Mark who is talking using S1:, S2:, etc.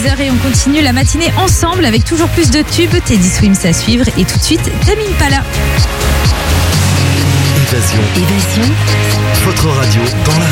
S1: 6h et on continue la matinée ensemble avec toujours plus de tubes. Teddy Swims à suivre et tout de suite, Tame Impala.
S2: Évasion. Votre radio dans la